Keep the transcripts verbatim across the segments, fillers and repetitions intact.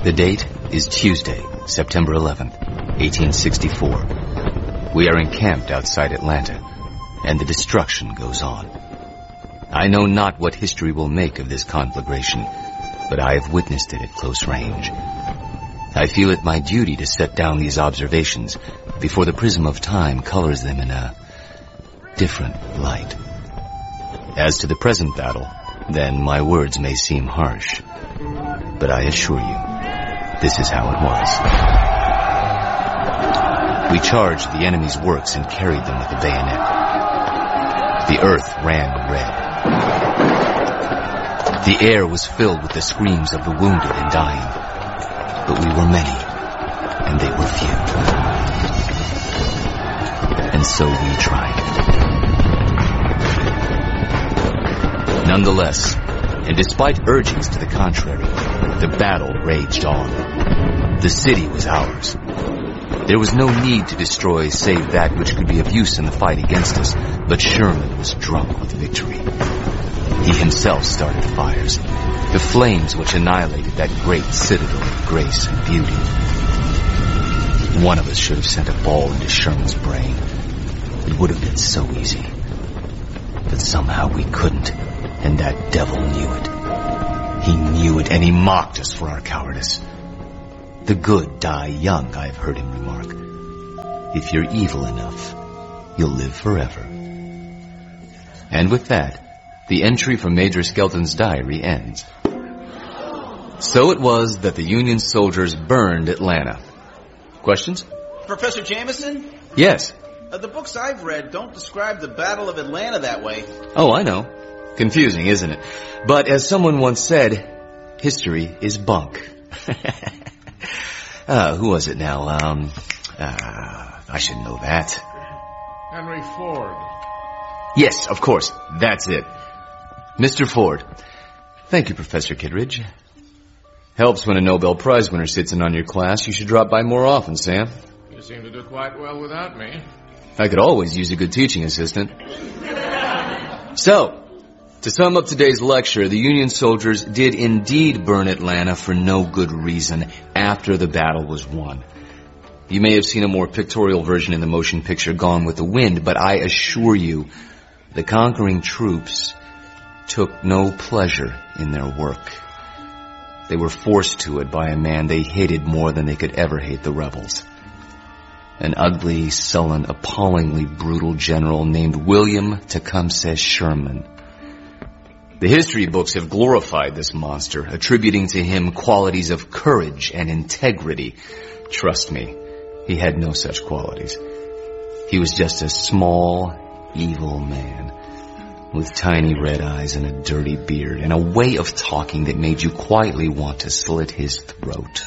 The date is Tuesday, September eleventh, eighteen sixty-four. We are encamped outside Atlanta, and the destruction goes on. I know not what history will make of this conflagration, but I have witnessed it at close range. I feel it my duty to set down these observations before the prism of time colors them in a different light. As to the present battle, then my words may seem harsh, but I assure you, this is how it was. We charged the enemy's works and carried them with the bayonet. The earth ran red. The air was filled with the screams of the wounded and dying. But we were many, and they were few. And so we triumphed. Nonetheless, and despite urgings to the contrary, the battle raged on. The city was ours. There was no need to destroy save that which could be of use in the fight against us, but Sherman was drunk with victory. He himself started the fires, the flames which annihilated that great citadel of grace and beauty. One of us should have sent a ball into Sherman's brain. It would have been so easy. But somehow we couldn't, and that devil knew it. He knew it, and he mocked us for our cowardice. The good die young, I've heard him remark. If you're evil enough, you'll live forever. And with that, the entry from Major Skelton's diary ends. So it was that the Union soldiers burned Atlanta. Questions? Professor Jameson? Yes. Uh, the books I've read don't describe the Battle of Atlanta that way. Oh, I know. Confusing, isn't it? But as someone once said, history is bunk. uh, who was it now? Um, uh, I should know that. Henry Ford. Yes, of course. That's it. Mister Ford. Thank you, Professor Kittredge. Helps when a Nobel Prize winner sits in on your class. You should drop by more often, Sam. You seem to do quite well without me. I could always use a good teaching assistant. So, to sum up today's lecture, the Union soldiers did indeed burn Atlanta for no good reason after the battle was won. You may have seen a more pictorial version in the motion picture Gone with the Wind, but I assure you, the conquering troops took no pleasure in their work. They were forced to it by a man they hated more than they could ever hate the rebels. An ugly, sullen, appallingly brutal general named William Tecumseh Sherman. The history books have glorified this monster, attributing to him qualities of courage and integrity. Trust me, he had no such qualities. He was just a small, evil man, with tiny red eyes and a dirty beard, and a way of talking that made you quietly want to slit his throat.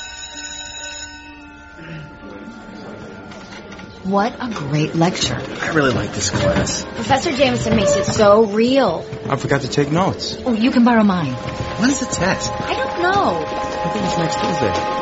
What a great lecture. I really like this class. Professor Jameson makes it so real. I forgot to take notes. Oh, you can borrow mine. When's the test? I don't know. I think it's next Tuesday.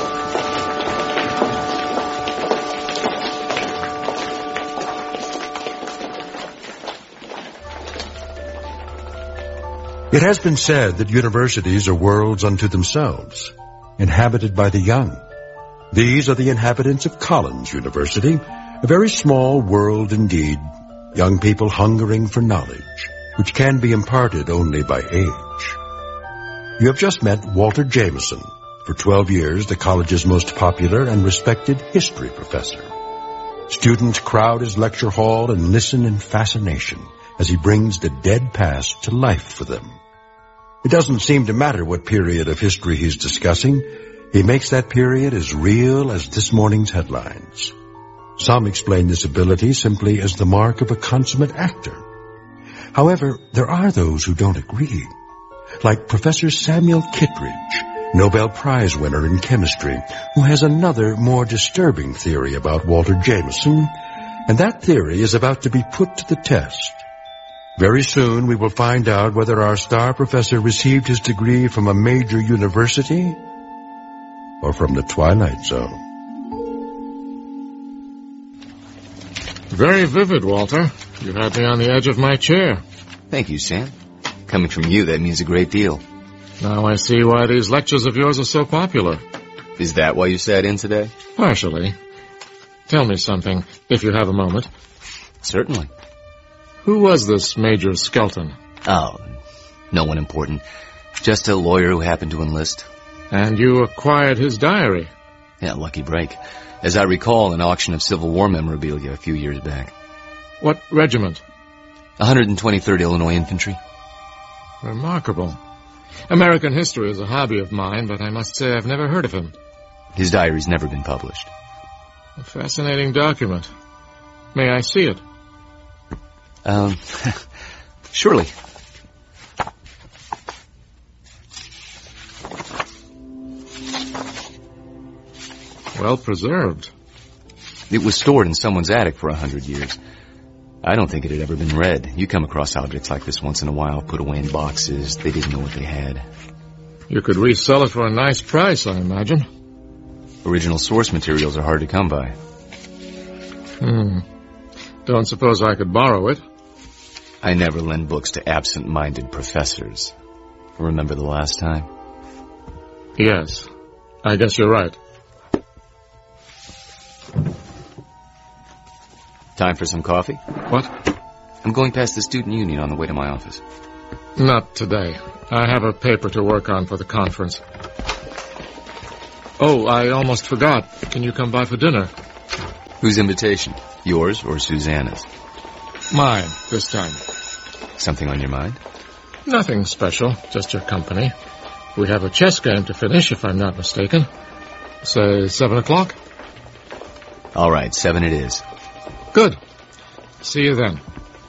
It has been said that universities are worlds unto themselves, inhabited by the young. These are the inhabitants of Collins University, a very small world indeed, young people hungering for knowledge, which can be imparted only by age. You have just met Walter Jameson, for twelve years the college's most popular and respected history professor. Students crowd his lecture hall and listen in fascination as he brings the dead past to life for them. It doesn't seem to matter what period of history he's discussing. He makes that period as real as this morning's headlines. Some explain this ability simply as the mark of a consummate actor. However, there are those who don't agree, like Professor Samuel Kittredge, Nobel Prize winner in chemistry, who has another, more disturbing theory about Walter Jameson, and that theory is about to be put to the test. Very soon we will find out whether our star professor received his degree from a major university or from the Twilight Zone. Very vivid, Walter. You had me on the edge of my chair. Thank you, Sam. Coming from you, that means a great deal. Now I see why these lectures of yours are so popular. Is that why you sat in today? Partially. Tell me something, if you have a moment. Certainly. Who was this Major Skelton? Oh, no one important. Just a lawyer who happened to enlist. And you acquired his diary? Yeah, lucky break. As I recall, an auction of Civil War memorabilia a few years back. What regiment? one hundred twenty-third Illinois Infantry. Remarkable. American history is a hobby of mine, but I must say I've never heard of him. His diary's never been published. A fascinating document. May I see it? Um, surely. Well preserved. It was stored in someone's attic for a hundred years. I don't think it had ever been read. You come across objects like this once in a while, put away in boxes. They didn't know what they had. You could resell it for a nice price, I imagine. Original source materials are hard to come by. Hmm. Don't suppose I could borrow it? I never lend books to absent-minded professors. Remember the last time? Yes. I guess you're right. Time for some coffee? What? I'm going past the student union on the way to my office. Not today. I have a paper to work on for the conference. Oh, I almost forgot. Can you come by for dinner? Whose invitation? Yours or Susanna's? Mine, this time. Something on your mind? Nothing special, just your company. We have a chess game to finish, if I'm not mistaken. Say seven o'clock? All right, seven it is. Good. See you then.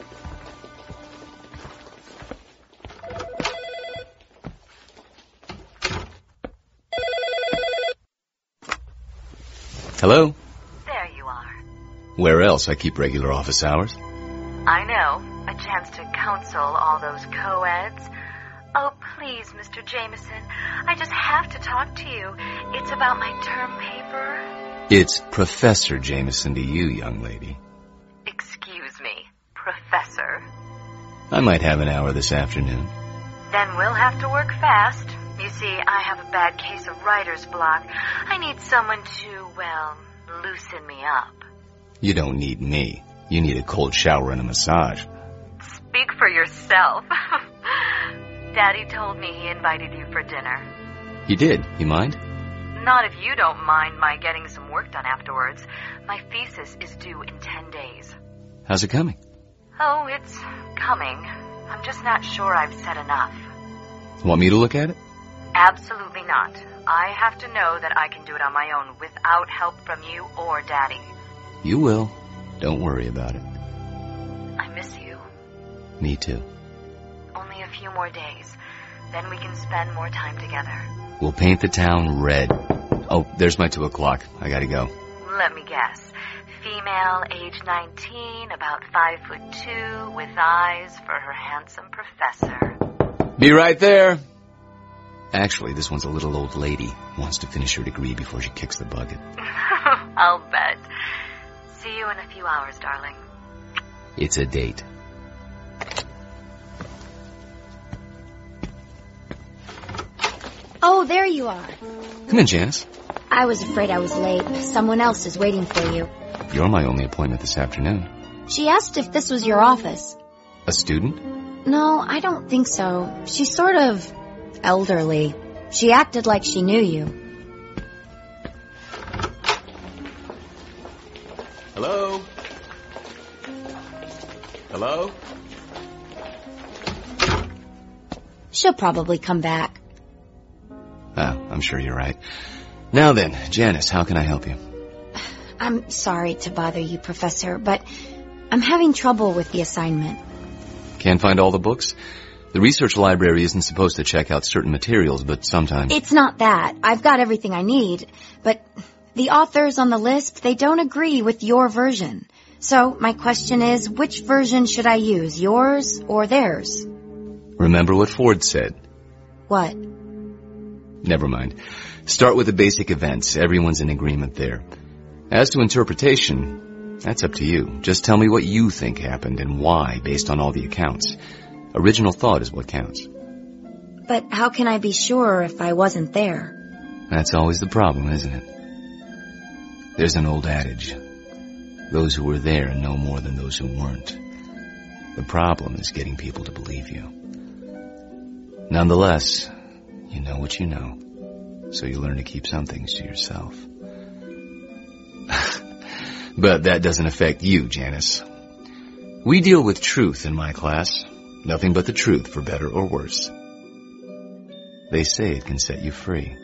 Hello? There you are. Where else? I keep regular office hours. I know. A chance to counsel all those co-eds. Oh, please, Mister Jameson. I just have to talk to you. It's about my term paper. It's Professor Jameson to you, young lady. Excuse me, Professor. I might have an hour this afternoon. Then we'll have to work fast. You see, I have a bad case of writer's block. I need someone to, well, loosen me up. You don't need me. You need a cold shower and a massage. Speak for yourself. Daddy told me he invited you for dinner. He did. You mind? Not if you don't mind my getting some work done afterwards. My thesis is due in ten days. How's it coming? Oh, it's coming. I'm just not sure I've said enough. Want me to look at it? Absolutely not. I have to know that I can do it on my own without help from you or Daddy. You will. Don't worry about it. I miss you. Me too. Only a few more days. Then we can spend more time together. We'll paint the town red. Oh, there's my two o'clock. I gotta go. Let me guess. Female, age nineteen, about five foot two, with eyes for her handsome professor. Be right there. Actually, this one's a little old lady. Wants to finish her degree before she kicks the bucket. I'll bet. See you in a few hours, darling. It's a date. Oh, there you are. Come in, Janice. I was afraid I was late. Someone else is waiting for you. You're my only appointment this afternoon. She asked if this was your office. A student? No, I don't think so. She's sort of elderly. She acted like she knew you. Hello? Hello? She'll probably come back. Ah, I'm sure you're right. Now then, Janice, how can I help you? I'm sorry to bother you, Professor, but I'm having trouble with the assignment. Can't find all the books? The research library isn't supposed to check out certain materials, but sometimes... It's not that. I've got everything I need, but the authors on the list, they don't agree with your version. So my question is, which version should I use, yours or theirs? Remember what Ford said. What? Never mind. Start with the basic events. Everyone's in agreement there. As to interpretation, that's up to you. Just tell me what you think happened and why, based on all the accounts. Original thought is what counts. But how can I be sure if I wasn't there? That's always the problem, isn't it? There's an old adage. Those who were there know more than those who weren't. The problem is getting people to believe you. Nonetheless, you know what you know, so you learn to keep some things to yourself. But that doesn't affect you, Janice. We deal with truth in my class. Nothing but the truth, for better or worse. They say it can set you free.